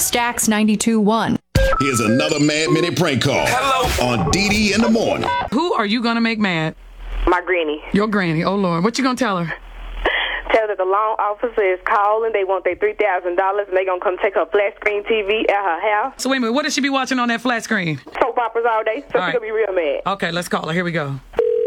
Stax 92.1. Here's another Mad Minute prank call. Hello. On DD in the morning. Who are you gonna make mad? My granny. Your granny. Oh Lord, what you gonna tell her? Tell her that the loan officer is calling. They want their $3,000 and they gonna come take her flat screen TV at her house. So wait a minute, what does she be watching on that flat screen? Soap operas all day, so All she's gonna be real mad. Okay, let's call her. Here we go.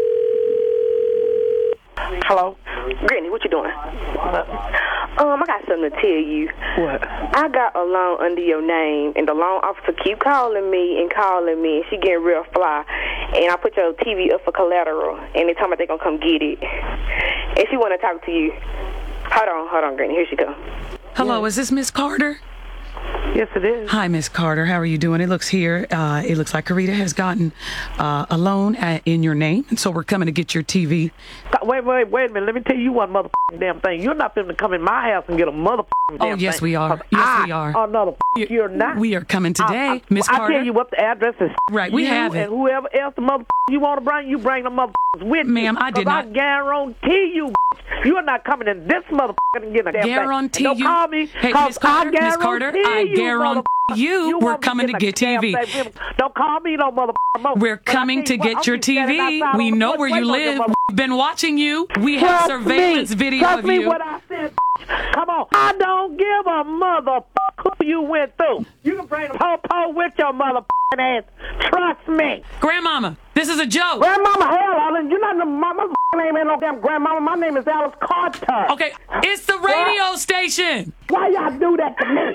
Hello? Granny, what you doing? I got something to tell you. What? I got a loan under your name, and the loan officer keep calling me, and she getting real fly. And I put your TV up for collateral, and they told me they gonna come get it. And she wanna talk to you. Hold on, Granny. Here she go. Hello, is this Miss Carter? Yes, it is. Hi, Miss Carter. How are you doing? It looks like Karita has gotten a loan in your name, and so we're coming to get your TV. Wait a minute. Let me tell you one motherfucking damn thing. You're not finna come in my house and get a motherfucking damn thing. Oh, yes, we are. Yes, we are. Oh, no, you're not. We are coming today, Miss Carter. I tell you what the address is. Right, we have it. And whoever else the motherfucker you want to bring, you bring the motherfuckers with you. Ma'am, I did not. I guarantee you, you're not coming in this motherfucker and getting a damn guarantee thing. Don't call me. Hey, Miss Carter, I guarantee you we're coming to get TV. Don't call me no motherfucker. We're coming to get your TV. We know where you live. We've been watching you. We have surveillance video of you. Trust me what I said. Come on. I don't give a motherfucker who you went through. You can bring the po-po with your motherfucking ass. Trust me. Grandmama, this is a joke. Grandmama, hell, you're not my motherfucking name ain't no damn grandmama. My name is Alice Carter. Okay, it's the radio station. Why y'all do that to me?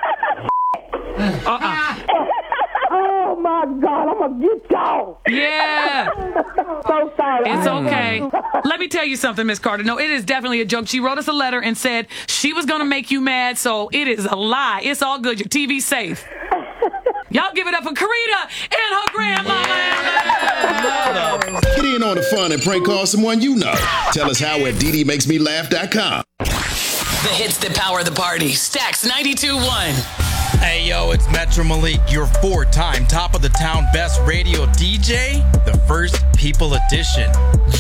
Oh my God, I'm gonna get y'all. Yeah. So sorry. It's okay. Let me tell you something, Miss Carter. No, it is definitely a joke. She wrote us a letter and said she was gonna make you mad, so it is a lie. It's all good. Your TV's safe. Y'all give it up for Karita and her grandmama. Get in on the fun and prank call someone you know. Tell us how at ddmakesmelaugh.com. The hits that power the party. Stax 92.1. Hey, yo, it's Metro Malik, your 4-time top of the town best radio DJ, the First People Edition.